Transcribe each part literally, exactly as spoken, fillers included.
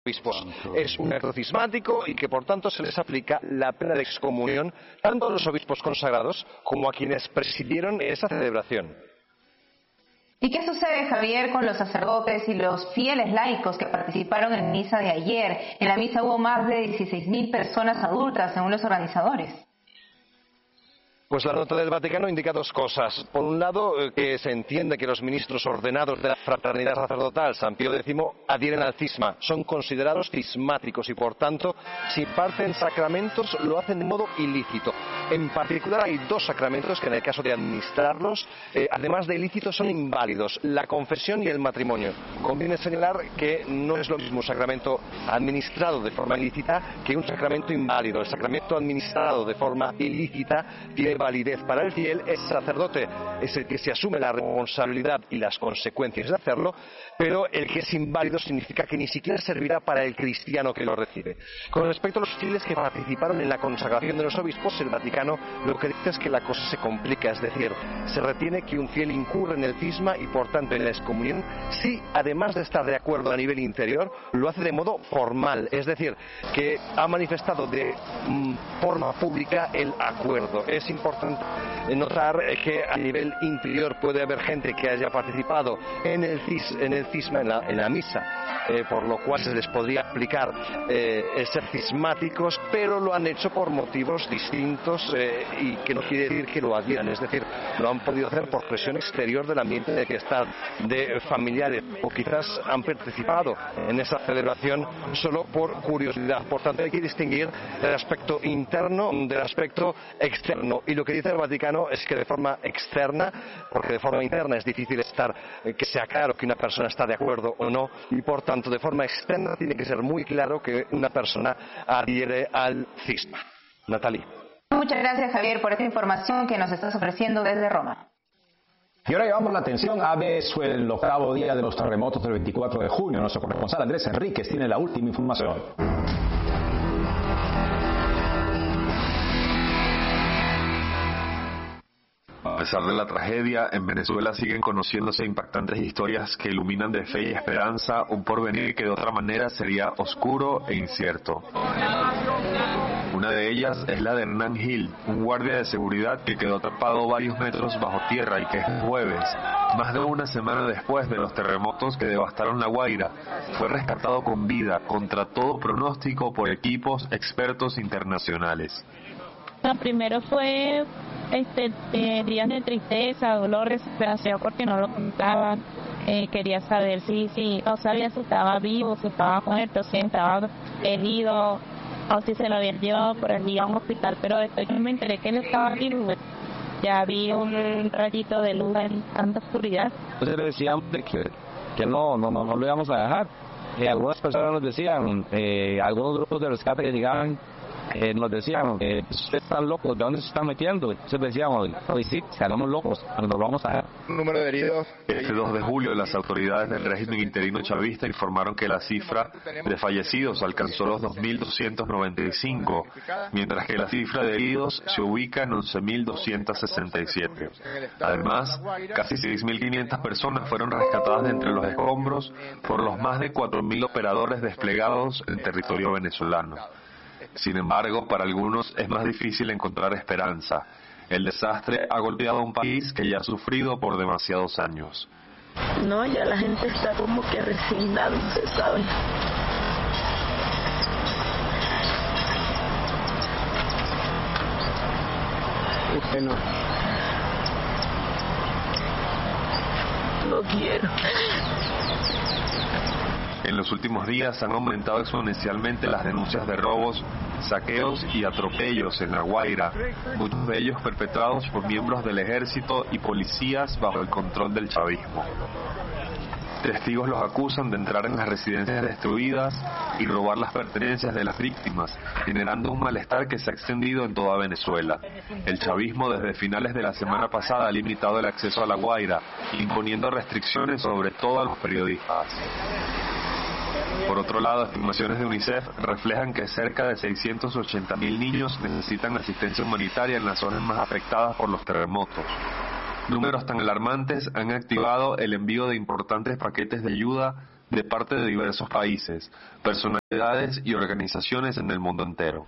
obispos. Es un acto cismático y que por tanto se les aplica la pena de excomunión tanto a los obispos consagrados como a quienes presidieron esa celebración. ¿Y qué sucede, Javier, con los sacerdotes y los fieles laicos que participaron en misa de ayer? En la misa hubo más de dieciséis mil personas adultas, según los organizadores. Pues la nota del Vaticano indica dos cosas. Por un lado, que se entiende que los ministros ordenados de la fraternidad sacerdotal, San Pío décimo, adhieren al cisma. Son considerados cismáticos y, por tanto, si imparten sacramentos, lo hacen de modo ilícito. En particular, hay dos sacramentos que, en el caso de administrarlos, eh, además de ilícitos, son inválidos: la confesión y el matrimonio. Conviene señalar que no es lo mismo un sacramento administrado de forma ilícita que un sacramento inválido. El sacramento administrado de forma ilícita tiene validez para el fiel, el sacerdote es el que se asume la responsabilidad y las consecuencias de hacerlo, pero el que es inválido significa que ni siquiera servirá para el cristiano que lo recibe. Con respecto a los fieles que participaron en la consagración de los obispos, el Vaticano lo que dice es que la cosa se complica, es decir, se retiene que un fiel incurre en el cisma y por tanto en la excomunión si, además de estar de acuerdo a nivel interior, lo hace de modo formal, es decir, que ha manifestado de mm, forma pública el acuerdo. Es importante notar que a nivel interior puede haber gente que haya participado en el, cis, en el cisma, en la, en la misa, eh, por lo cual se les podría aplicar eh, el ser cismáticos, pero lo han hecho por motivos distintos eh, y que no quiere decir que lo adhieran, es decir, lo han podido hacer por presión exterior del ambiente de que están, de familiares, o quizás han participado en esa celebración solo por curiosidad. Por tanto, hay que distinguir el aspecto interno del aspecto externo. Y lo que dice el Vaticano es que de forma externa, porque de forma interna es difícil estar, eh, que sea claro que una persona está de acuerdo o no, y por tanto de forma externa tiene que ser muy claro que una persona adhiere al cisma. Natalie. Muchas gracias, Javier, por esta información que nos estás ofreciendo desde Roma. Y ahora llevamos la atención a Venezuela, el octavo día de los terremotos del veinticuatro de junio. Nuestro corresponsal Andrés Enríquez tiene la última información. A pesar de la tragedia, en Venezuela siguen conociéndose impactantes historias que iluminan de fe y esperanza un porvenir que de otra manera sería oscuro e incierto. Una de ellas es la de Hernán Gil, un guardia de seguridad que quedó atrapado varios metros bajo tierra y que este jueves, más de una semana después de los terremotos que devastaron La Guaira, fue rescatado con vida contra todo pronóstico por equipos expertos internacionales. Lo primero fue este eh, días de tristeza, dolor, desesperación porque no lo contaban. Eh, quería saber si, si no sabía si estaba vivo, si estaba muerto, si estaba herido o si se lo habían llevado por allí a un hospital. Pero después yo me enteré que él estaba vivo. Ya vi un rayito de luz en tanta oscuridad. Entonces le decíamos que, que no, no, no, no lo íbamos a dejar. Eh, algunas personas nos decían, eh, algunos grupos de rescate que llegaban, Eh, nos decían, eh, ustedes están locos, ¿de dónde se están metiendo? Entonces decíamos, hoy sí, estamos locos, nos vamos a dejar. Número de heridos. Este dos de julio, las autoridades del régimen interino chavista informaron que la cifra de fallecidos alcanzó los dos mil doscientos noventa y cinco, mientras que la cifra de heridos se ubica en once mil doscientos sesenta y siete. Además, casi seis mil quinientas personas fueron rescatadas de entre los escombros por los más de cuatro mil operadores desplegados en territorio venezolano. Sin embargo, para algunos es más difícil encontrar esperanza. El desastre ha golpeado a un país que ya ha sufrido por demasiados años. No, ya la gente está como que resignada, se sabe. Usted no. No quiero. En los últimos días han aumentado exponencialmente las denuncias de robos, saqueos y atropellos en La Guaira, muchos de ellos perpetrados por miembros del ejército y policías bajo el control del chavismo. Testigos los acusan de entrar en las residencias destruidas y robar las pertenencias de las víctimas, generando un malestar que se ha extendido en toda Venezuela. El chavismo desde finales de la semana pasada ha limitado el acceso a La Guaira, imponiendo restricciones sobre todo a los periodistas. Por otro lado, estimaciones de UNICEF reflejan que cerca de seiscientos ochenta mil niños necesitan asistencia humanitaria en las zonas más afectadas por los terremotos. Números tan alarmantes han activado el envío de importantes paquetes de ayuda de parte de diversos países, personalidades y organizaciones en el mundo entero.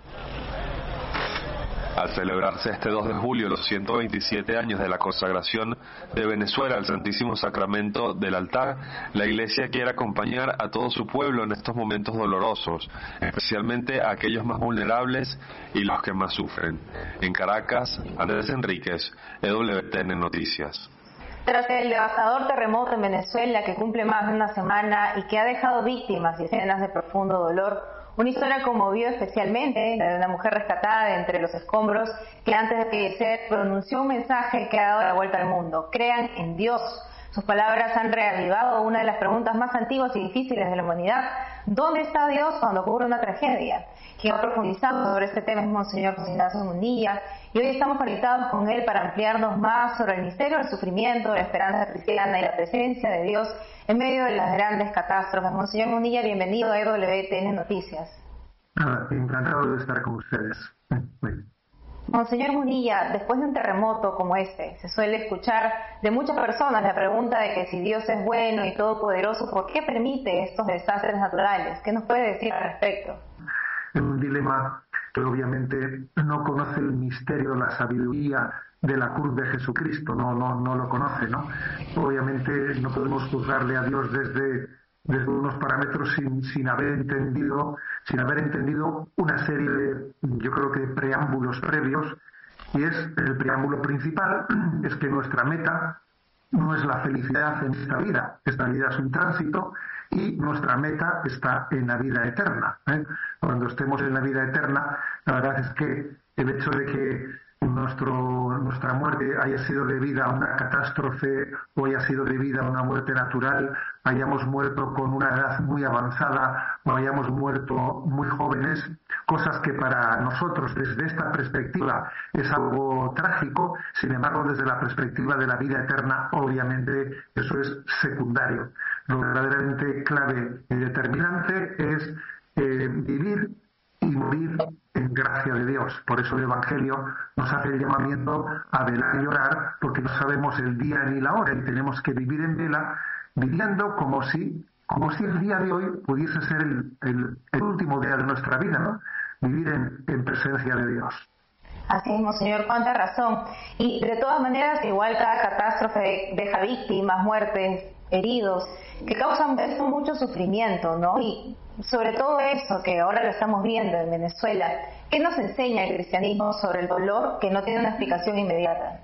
Al celebrarse este dos de julio los ciento veintisiete años de la consagración de Venezuela al Santísimo Sacramento del altar, la Iglesia quiere acompañar a todo su pueblo en estos momentos dolorosos, especialmente a aquellos más vulnerables y los que más sufren. En Caracas, Andrés Enríquez, E W T N Noticias. Tras el devastador terremoto en Venezuela que cumple más de una semana y que ha dejado víctimas y escenas de profundo dolor, una historia conmovió especialmente la de una mujer rescatada de entre los escombros que antes de fallecer pronunció un mensaje que ha dado la vuelta al mundo: crean en Dios. Sus palabras han reavivado una de las preguntas más antiguas y difíciles de la humanidad: ¿dónde está Dios cuando ocurre una tragedia? Quien ha profundizado sobre este tema es Monseñor José Ignacio Munilla, y hoy estamos conectados con él para ampliarnos más sobre el misterio del sufrimiento, la esperanza cristiana y la presencia de Dios en medio de las grandes catástrofes. Monseñor Munilla, bienvenido a E W T N Noticias. Ah, encantado de estar con ustedes. Bien. Monseñor Munilla, después de un terremoto como este, se suele escuchar de muchas personas la pregunta de que si Dios es bueno y todopoderoso, ¿por qué permite estos desastres naturales? ¿Qué nos puede decir al respecto? Es un dilema que obviamente no conoce el misterio, la sabiduría de la cruz de Jesucristo, no, no, no lo conoce, ¿no? Obviamente no podemos juzgarle a Dios desde, desde unos parámetros sin, sin haber entendido, sin haber entendido una serie de, yo creo que preámbulos previos, y es el preámbulo principal, es que nuestra meta no es la felicidad en esta vida, esta vida es un tránsito, y nuestra meta está en la vida eterna, ¿eh? Cuando estemos en la vida eterna, la verdad es que el hecho de que nuestro, nuestra muerte haya sido debida a una catástrofe o haya sido debida a una muerte natural, hayamos muerto con una edad muy avanzada o hayamos muerto muy jóvenes, cosas que para nosotros desde esta perspectiva es algo trágico, sin embargo desde la perspectiva de la vida eterna obviamente eso es secundario. Lo verdaderamente clave y determinante es eh, vivir y morir en gracia de Dios. Por eso el Evangelio nos hace el llamamiento a velar y orar, porque no sabemos el día ni la hora y tenemos que vivir en vela, viviendo como si, como si el día de hoy pudiese ser el, el, el último día de nuestra vida, ¿no? Vivir en, en presencia de Dios. Así es, Monseñor, cuánta razón. Y de todas maneras, igual cada catástrofe deja víctimas, muertes, heridos, que causan esto mucho sufrimiento, ¿no? Y sobre todo eso que ahora lo estamos viendo en Venezuela, ¿qué nos enseña el cristianismo sobre el dolor que no tiene una explicación inmediata?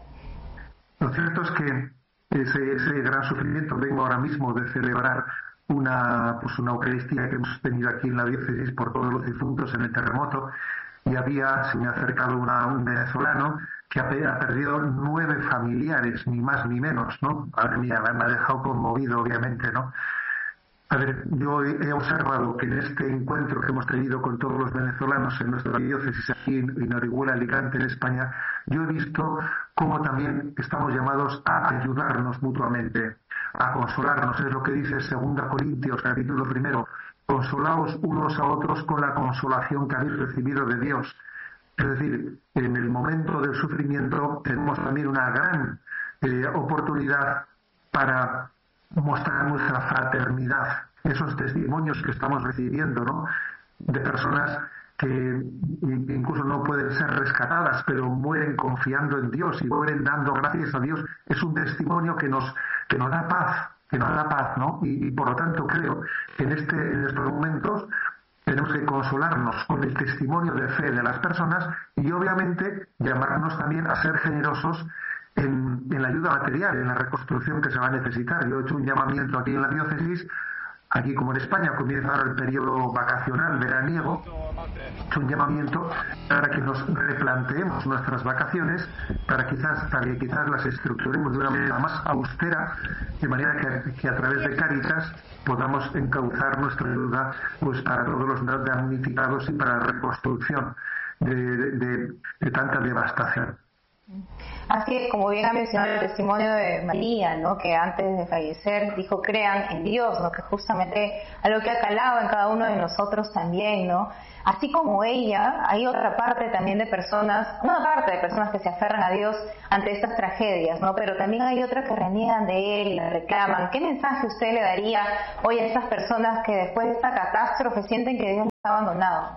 Lo cierto es que ese, ese gran sufrimiento, vengo ahora mismo de celebrar una, pues una Eucaristía que hemos tenido aquí en la diócesis por todos los difuntos en el terremoto, y había, se me ha acercado una, un venezolano que ha, ha perdido nueve familiares, ni más ni menos, ¿no? A ver, mira, me ha dejado conmovido, obviamente, ¿no? A ver, yo he observado que en este encuentro que hemos tenido con todos los venezolanos en nuestra diócesis aquí en Orihuela, Alicante, en España, yo he visto cómo también estamos llamados a ayudarnos mutuamente, a consolarnos. Es lo que dice segunda Corintios, capítulo primero: consolaos unos a otros con la consolación que habéis recibido de Dios. Es decir, en el momento del sufrimiento tenemos también una gran eh, oportunidad para mostrar nuestra fraternidad, esos testimonios que estamos recibiendo, ¿no? De personas que incluso no pueden ser rescatadas, pero mueren confiando en Dios y mueren dando gracias a Dios. Es un testimonio que nos, que nos da paz, que nos da paz, ¿no? Y, y por lo tanto creo que en, este, en estos momentos tenemos que consolarnos con el testimonio de fe de las personas y obviamente llamarnos también a ser generosos en, en la ayuda material, en la reconstrucción que se va a necesitar. Yo he hecho un llamamiento aquí en la diócesis, aquí como en España comienza ahora el periodo vacacional veraniego, he hecho un llamamiento para que nos replanteemos nuestras vacaciones, para quizás, para que quizás las estructuremos de una manera más austera, de manera que, que a través de Cáritas podamos encauzar nuestra ayuda pues para todos los damnificados y para la reconstrucción de, de, de, de tanta devastación. Así es, como bien ha mencionado el testimonio de María, ¿no? Que antes de fallecer dijo crean en Dios, ¿no? Que justamente algo que ha calado en cada uno de nosotros también, ¿no? Así como ella, hay otra parte también de personas, una parte de personas que se aferran a Dios ante estas tragedias, ¿no? Pero también hay otras que reniegan de Él y le reclaman. ¿Qué mensaje usted le daría hoy a estas personas que después de esta catástrofe sienten que Dios los ha abandonado?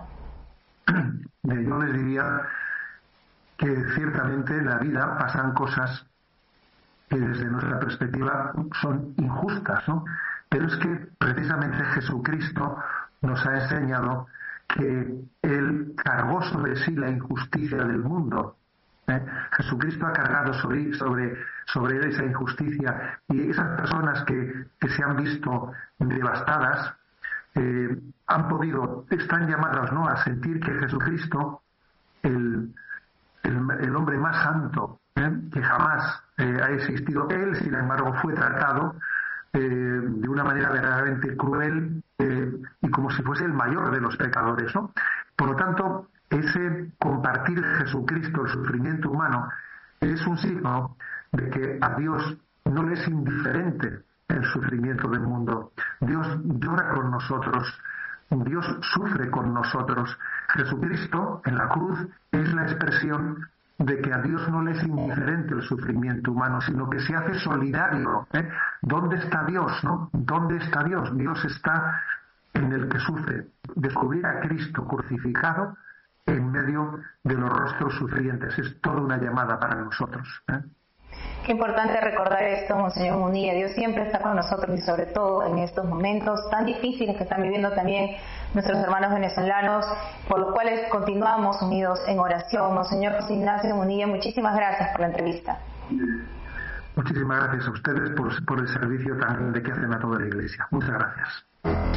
Yo les diría que ciertamente en la vida pasan cosas que desde nuestra perspectiva son injustas, ¿no? Pero es que precisamente Jesucristo nos ha enseñado que Él cargó sobre sí la injusticia del mundo. ¿eh? Jesucristo ha cargado sobre, sobre, sobre Él esa injusticia, y esas personas que, que se han visto devastadas eh, han podido, están llamadas, ¿no?, a sentir que Jesucristo, el El, el hombre más santo ¿eh? que jamás eh, ha existido, él, sin embargo, fue tratado eh, de una manera verdaderamente cruel eh, y como si fuese el mayor de los pecadores, ¿no? Por lo tanto, ese compartir Jesucristo, el sufrimiento humano, es un signo de que a Dios no le es indiferente el sufrimiento del mundo. Dios llora con nosotros, Dios sufre con nosotros. Jesucristo en la cruz es la expresión de que a Dios no le es indiferente el sufrimiento humano, sino que se hace solidario. ¿eh? ¿Dónde está Dios? ¿no? ¿Dónde está Dios? Dios está en el que sufre. Descubrir a Cristo crucificado en medio de los rostros sufrientes es toda una llamada para nosotros. ¿eh? Qué importante recordar esto, Monseñor Munilla. Dios siempre está con nosotros y sobre todo en estos momentos tan difíciles que están viviendo también nuestros hermanos venezolanos, por los cuales continuamos unidos en oración. Monseñor José Ignacio Munilla, muchísimas gracias por la entrevista. Muchísimas gracias a ustedes por, por el servicio tan grande que hacen a toda la Iglesia. Muchas gracias.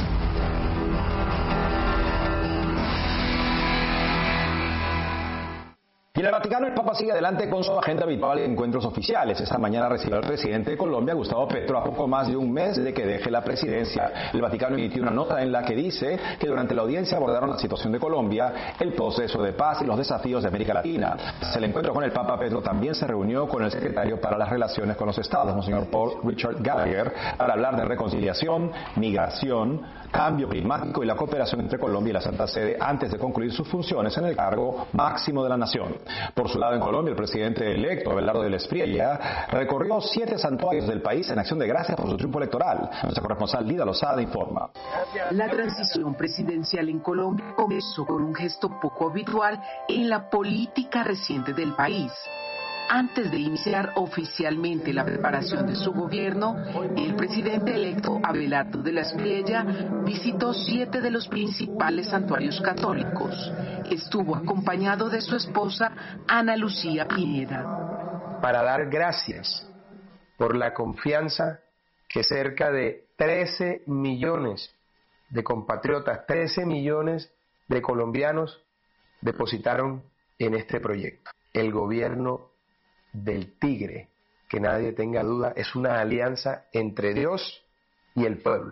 Y en el Vaticano el Papa sigue adelante con su agenda habitual de encuentros oficiales. Esta mañana recibió al presidente de Colombia, Gustavo Petro, a poco más de un mes de que deje la presidencia. El Vaticano emitió una nota en la que dice que durante la audiencia abordaron la situación de Colombia, el proceso de paz y los desafíos de América Latina. Tras el encuentro con el Papa, Petro también se reunió con el secretario para las relaciones con los estados, Monseñor Paul Richard Gallagher, para hablar de reconciliación, migración, cambio climático y la cooperación entre Colombia y la Santa Sede antes de concluir sus funciones en el cargo máximo de la nación. Por su lado, en Colombia, el presidente electo, Abelardo de la Espriella, recorrió siete santuarios del país en acción de gracias por su triunfo electoral. Nuestra corresponsal Lida Lozada informa. La transición presidencial en Colombia comenzó con un gesto poco habitual en la política reciente del país. Antes de iniciar oficialmente la preparación de su gobierno, el presidente electo Abelardo de la Espriella visitó siete de los principales santuarios católicos. Estuvo acompañado de su esposa Ana Lucía Pineda. Para dar gracias por la confianza que cerca de trece millones de compatriotas, trece millones de colombianos depositaron en este proyecto. El gobierno del Tigre, que nadie tenga duda, es una alianza entre Dios y el pueblo.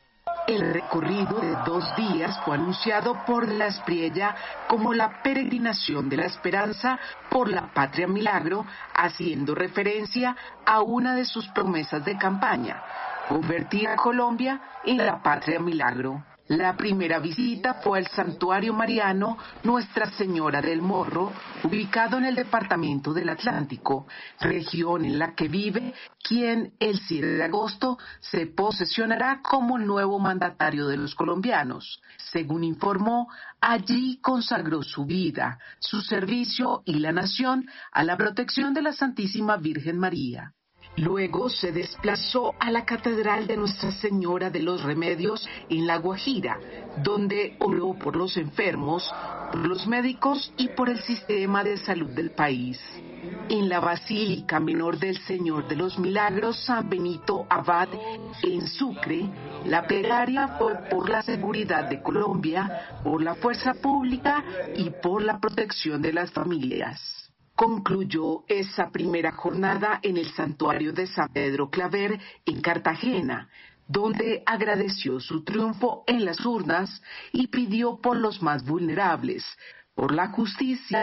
El recorrido de dos días fue anunciado por la Espriella como la peregrinación de la esperanza por la Patria Milagro, haciendo referencia a una de sus promesas de campaña, convertir a Colombia en la Patria Milagro. La primera visita fue al Santuario Mariano Nuestra Señora del Morro, ubicado en el departamento del Atlántico, región en la que vive quien el siete de agosto se posesionará como el nuevo mandatario de los colombianos. Según informó, allí consagró su vida, su servicio y la nación a la protección de la Santísima Virgen María. Luego se desplazó a la Catedral de Nuestra Señora de los Remedios en La Guajira, donde oró por los enfermos, por los médicos y por el sistema de salud del país. En la Basílica Menor del Señor de los Milagros San Benito Abad, en Sucre, la plegaria fue por la seguridad de Colombia, por la fuerza pública y por la protección de las familias. Concluyó esa primera jornada en el santuario de San Pedro Claver en Cartagena, donde agradeció su triunfo en las urnas y pidió por los más vulnerables, por la justicia,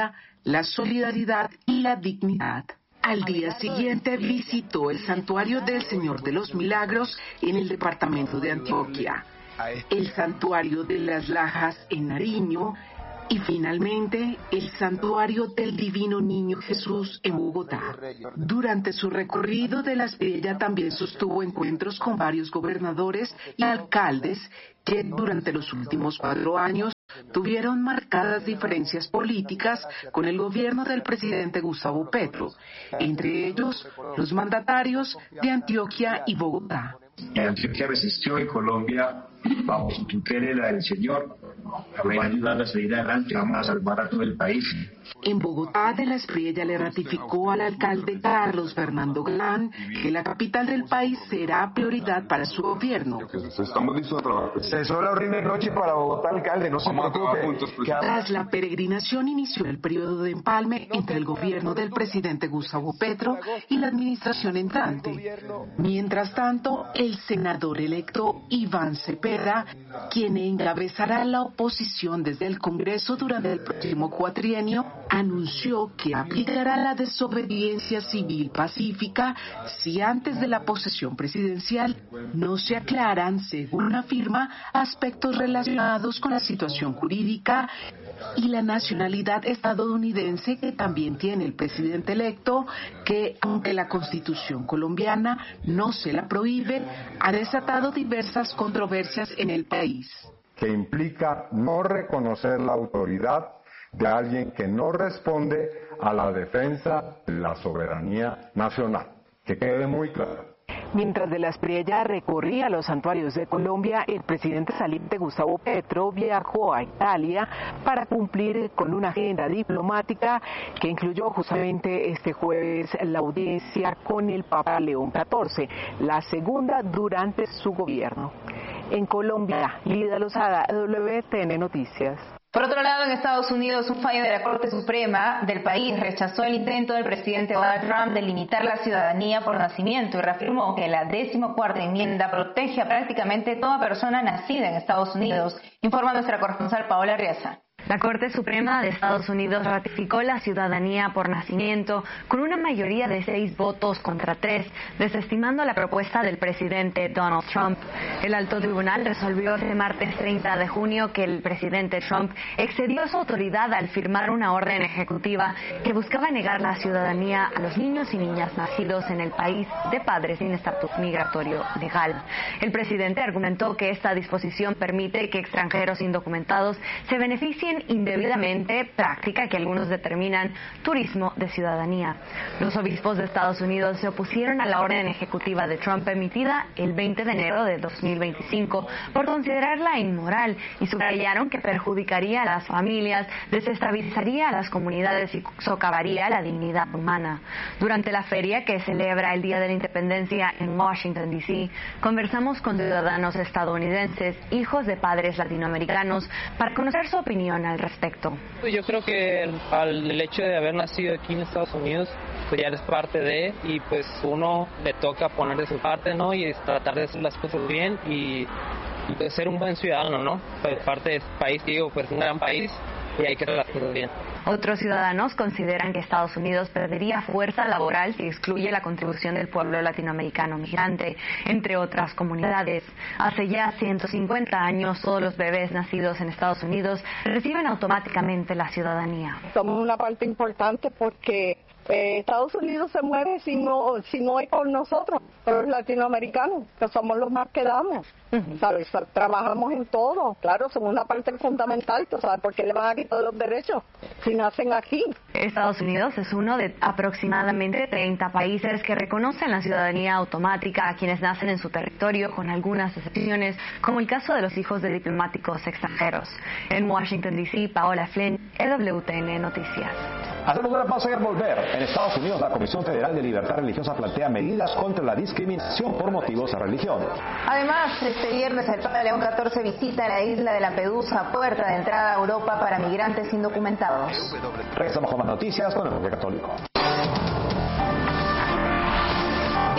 la solidaridad y la dignidad. Al día siguiente visitó el santuario del Señor de los Milagros en el departamento de Antioquia, el santuario de las Lajas en Nariño y finalmente el santuario del Divino Niño Jesús en Bogotá. Durante su recorrido de la Espriella también sostuvo encuentros con varios gobernadores y alcaldes que durante los últimos cuatro años tuvieron marcadas diferencias políticas con el gobierno del presidente Gustavo Petro, entre ellos los mandatarios de Antioquia y Bogotá. Antioquia resistió y Colombia, bajo su tutela del Señor, va a ayudar a salir adelante, vamos a salvar a todo el país. En Bogotá, de la Espriella le ratificó al alcalde Carlos Fernando Galán que la capital del país será prioridad para su gobierno. Estamos listos a trabajar. Se hizo la horrible noche para Bogotá, alcalde, no se preocupe. Tras la peregrinación inició el periodo de empalme entre el gobierno del presidente Gustavo Petro y la administración entrante. Mientras tanto, el senador electo Iván Cepeda, quien encabezará la oposición desde el Congreso durante el próximo cuatrienio, anunció que aplicará la desobediencia civil pacífica si antes de la posesión presidencial no se aclaran, según afirma, aspectos relacionados con la situación jurídica y la nacionalidad estadounidense que también tiene el presidente electo, que aunque la Constitución colombiana no se la prohíbe, ha desatado diversas controversias en el país. Que implica no reconocer la autoridad de alguien que no responde a la defensa de la soberanía nacional. Que quede muy claro. Mientras de la Espriella recorría los santuarios de Colombia, el presidente saliente Gustavo Petro viajó a Italia para cumplir con una agenda diplomática que incluyó justamente este jueves la audiencia con el Papa León catorce, la segunda durante su gobierno. En Colombia, Lida Lozada, W T N Noticias. Por otro lado, en Estados Unidos, un fallo de la Corte Suprema del país rechazó el intento del presidente Donald Trump de limitar la ciudadanía por nacimiento y reafirmó que la decimocuarta enmienda protege a prácticamente toda persona nacida en Estados Unidos, informa nuestra corresponsal Paola Riaza. La Corte Suprema de Estados Unidos ratificó la ciudadanía por nacimiento con una mayoría de seis votos contra tres, desestimando la propuesta del presidente Donald Trump. El alto tribunal resolvió este martes treinta de junio que el presidente Trump excedió su autoridad al firmar una orden ejecutiva que buscaba negar la ciudadanía a los niños y niñas nacidos en el país de padres sin estatus migratorio legal. El presidente argumentó que esta disposición permite que extranjeros indocumentados se beneficien indebidamente, práctica que algunos determinan turismo de ciudadanía. Los obispos de Estados Unidos se opusieron a la orden ejecutiva de Trump emitida el veinte de enero de dos mil veinticinco por considerarla inmoral y subrayaron que perjudicaría a las familias, desestabilizaría a las comunidades y socavaría la dignidad humana. Durante la feria que celebra el Día de la Independencia en Washington, D C, conversamos con ciudadanos estadounidenses, hijos de padres latinoamericanos, para conocer su opinión al respecto. Yo creo que al el hecho de haber nacido aquí en Estados Unidos, pues ya eres parte de, y pues uno le toca poner de su parte, ¿no? Y tratar de hacer las cosas bien y, y pues ser un buen ciudadano, ¿no? Pues parte de este país, digo, pues un gran país y hay que hacer las cosas bien. Otros ciudadanos consideran que Estados Unidos perdería fuerza laboral si excluye la contribución del pueblo latinoamericano migrante, entre otras comunidades. Hace ya ciento cincuenta años, todos los bebés nacidos en Estados Unidos reciben automáticamente la ciudadanía. Somos una parte importante porque eh, Estados Unidos se mueve si no, si no es con nosotros, los latinoamericanos, que somos los más que damos. Uh-huh. ¿Sabes? Trabajamos en todo, claro, somos una parte fundamental, ¿tú sabes? ¿Por qué le van a quitar los derechos si nacen aquí? Estados Unidos es uno de aproximadamente treinta países que reconocen la ciudadanía automática a quienes nacen en su territorio, con algunas excepciones, como el caso de los hijos de diplomáticos extranjeros. En Washington, D C, Paola Flynn, E W T N Noticias. Hacemos una pausa y al volver. En Estados Unidos, la Comisión Federal de Libertad Religiosa plantea medidas contra la discriminación por motivos de religión. Además, este viernes el Papa León catorce visita la isla de Lampedusa, puerta de entrada a Europa para migrantes indocumentados. Regresamos con más noticias con el Enfoque Católico. En Estados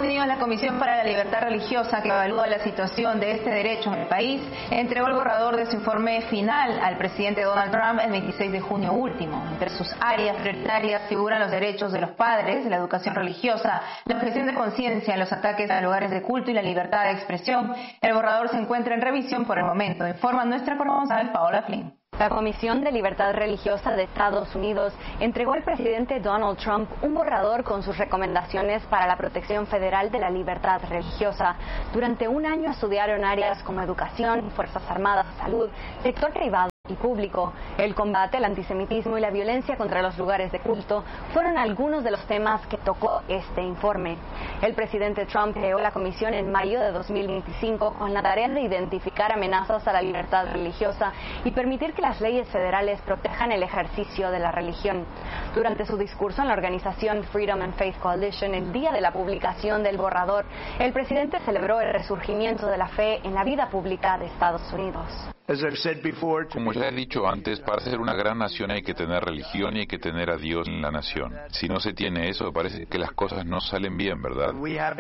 Unidos, la Comisión para la Libertad Religiosa, que evalúa la situación de este derecho en el país, entregó el borrador de su informe final al presidente Donald Trump el veintiséis de junio último. Entre sus áreas prioritarias figuran los derechos de los padres, la educación religiosa, la objeción de conciencia, los ataques a lugares de culto y la libertad de expresión. El borrador se encuentra en revisión por el momento, informa nuestra corresponsal Paola Flynn. La Comisión de Libertad Religiosa de Estados Unidos entregó al presidente Donald Trump un borrador con sus recomendaciones para la protección federal de la libertad religiosa. Durante un año estudiaron áreas como educación, Fuerzas Armadas, salud, sector privado y público. El combate al antisemitismo y la violencia contra los lugares de culto fueron algunos de los temas que tocó este informe. El presidente Trump creó la comisión en mayo de dos mil veinticinco con la tarea de identificar amenazas a la libertad religiosa y permitir que las leyes federales protejan el ejercicio de la religión. Durante su discurso en la organización Freedom and Faith Coalition, el día de la publicación del borrador, el presidente celebró el resurgimiento de la fe en la vida pública de Estados Unidos. Como ya he dicho antes, para ser una gran nación hay que tener religión y hay que tener a Dios en la nación. Si no se tiene eso, parece que las cosas no salen bien, ¿verdad?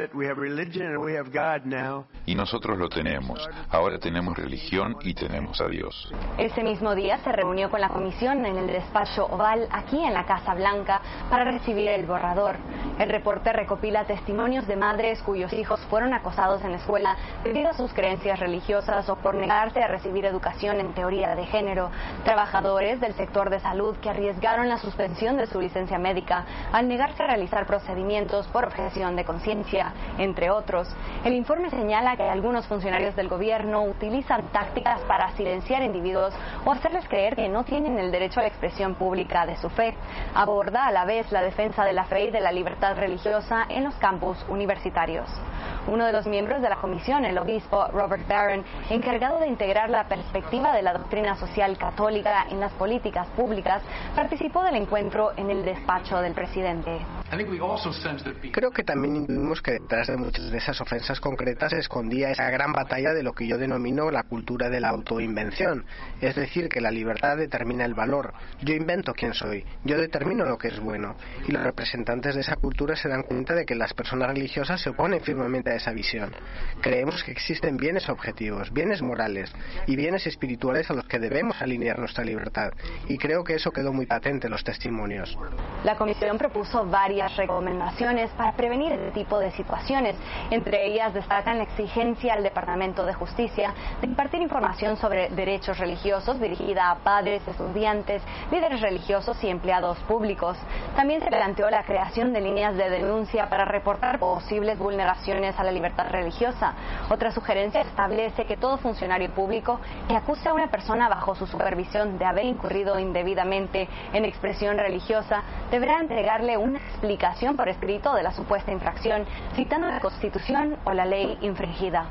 Y nosotros lo tenemos. Ahora tenemos religión y tenemos a Dios. Ese mismo día se reunió con la comisión en el despacho Oval, aquí en la Casa Blanca, para recibir el borrador. El reporte recopila testimonios de madres cuyos hijos fueron acosados en la escuela debido a sus creencias religiosas o por negarse a recibir educación en teoría de género, trabajadores del sector de salud que arriesgaron la suspensión de su licencia médica al negarse a realizar procedimientos por objeción de conciencia, entre otros. El informe señala que algunos funcionarios del gobierno utilizan tácticas para silenciar individuos o hacerles creer que no tienen el derecho a la expresión pública de su fe. Aborda a la vez la defensa de la fe y de la libertad religiosa en los campus universitarios. Uno de los miembros de la comisión, el obispo Robert Barron, encargado de integrar la perspectiva de la doctrina social católica en las políticas públicas, participó del encuentro en el despacho del presidente. Creo que también intuimos que detrás de muchas de esas ofensas concretas se escondía esa gran batalla de lo que yo denomino la cultura de la autoinvención, es decir, que la libertad determina el valor. Yo invento quién soy, yo determino lo que es bueno, y los representantes de esa cultura se dan cuenta de que las personas religiosas se oponen firmemente a esa visión. Creemos que existen bienes objetivos, bienes morales y bienes espirituales a los que debemos alinear nuestra libertad, y creo que eso quedó muy patente en los testimonios. La comisión propuso varias recomendaciones para prevenir este tipo de situaciones. Entre ellas destacan la exigencia al Departamento de Justicia de impartir información sobre derechos religiosos dirigida a padres, estudiantes, líderes religiosos y empleados públicos. También se planteó la creación de líneas de denuncia para reportar posibles vulneraciones a la libertad religiosa. Otra sugerencia establece que todo funcionario público que acuse a una persona bajo su supervisión de haber incurrido indebidamente en expresión religiosa deberá entregarle una explicación por escrito de la supuesta infracción, citando la Constitución o la ley infringida.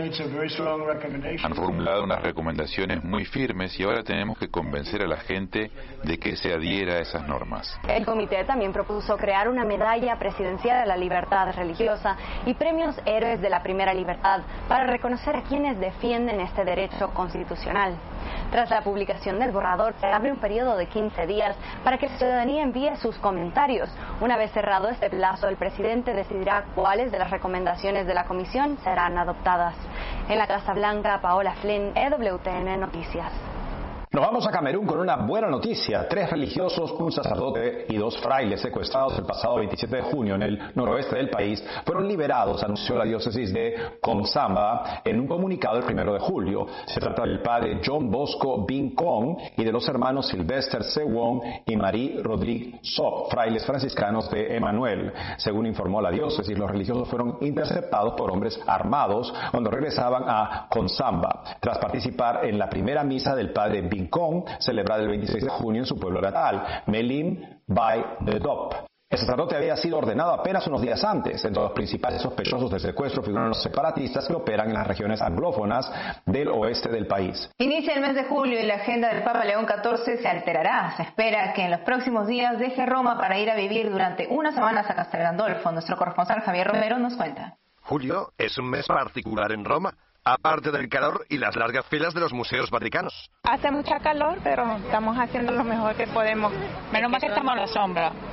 Han formulado unas recomendaciones muy firmes y ahora tenemos que convencer a la gente de que se adhiera a esas normas. El comité también propuso crear una medalla presidencial a la libertad religiosa y premios Héroes de la Primera Libertad para reconocer a quienes defienden este derecho constitucional. Tras la publicación del borrador, se abre un periodo de quince días para que la ciudadanía envíe sus comentarios. Una vez cerrado este plazo, el presidente decidirá cuáles de las recomendaciones de la comisión serán adoptadas. En la Casa Blanca, Paola Flynn, E W T N Noticias. Nos vamos a Camerún con una buena noticia. Tres religiosos, un sacerdote y dos frailes secuestrados el pasado veintisiete de junio en el noroeste del país fueron liberados, anunció la diócesis de Komsamba en un comunicado el primero de julio. Se trata del padre John Bosco Bin Kong y de los hermanos Sylvester Sewon y Marie Rodrigue Sop, frailes franciscanos de Emmanuel. Según informó la diócesis, los religiosos fueron interceptados por hombres armados cuando regresaban a Komsamba, tras participar en la primera misa del padre Bin Kong, celebrada el veintiséis de junio en su pueblo natal, Melim Bay de Dop. El sacerdote había sido ordenado apenas unos días antes. Entre los principales sospechosos del secuestro figuran los separatistas que operan en las regiones anglófonas del oeste del país. Inicia el mes de julio y la agenda del Papa León catorce se alterará. Se espera que en los próximos días deje Roma para ir a vivir durante unas semanas a Castel Gandolfo. Nuestro corresponsal Javier Romero nos cuenta. Julio es un mes particular en Roma, aparte del calor y las largas filas de los museos vaticanos. Hace mucha calor, pero estamos haciendo lo mejor que podemos. Menos mal que estamos a la sombra.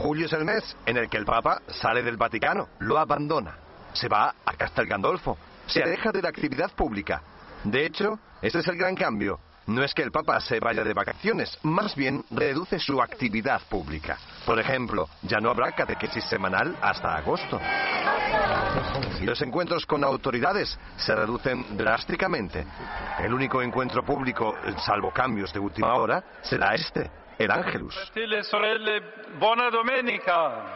Julio es el mes en el que el Papa sale del Vaticano, lo abandona, se va a Castel Gandolfo, se aleja de la actividad pública. De hecho, este es el gran cambio. No es que el Papa se vaya de vacaciones, más bien reduce su actividad pública. Por ejemplo, ya no habrá catequesis semanal hasta agosto. Y los encuentros con autoridades se reducen drásticamente. El único encuentro público, salvo cambios de última hora, será este, el Ángelus. Fratelli, sorelle, buona domenica.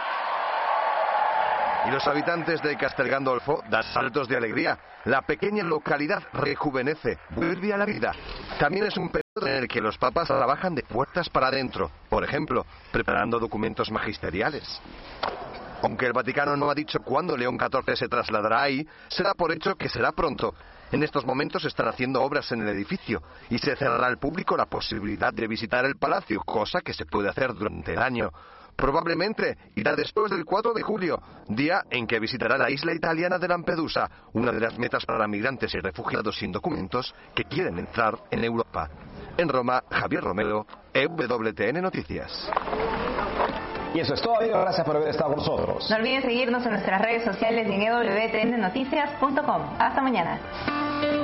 Y los habitantes de Castel Gandolfo dan saltos de alegría. La pequeña localidad rejuvenece, vuelve a la vida. También es un periodo en el que los papas trabajan de puertas para adentro, por ejemplo, preparando documentos magisteriales. Aunque el Vaticano no ha dicho cuándo León catorce se trasladará ahí, se da por hecho que será pronto. En estos momentos se están haciendo obras en el edificio y se cerrará al público la posibilidad de visitar el palacio, cosa que se puede hacer durante el año. Probablemente irá después del cuatro de julio, día en que visitará la isla italiana de Lampedusa, una de las metas para migrantes y refugiados sin documentos que quieren entrar en Europa. En Roma, Javier Romero, E W T N Noticias. Y eso es todo, amigos. Gracias por haber estado con nosotros. No olviden seguirnos en nuestras redes sociales y en e w t n noticias punto com. Hasta mañana.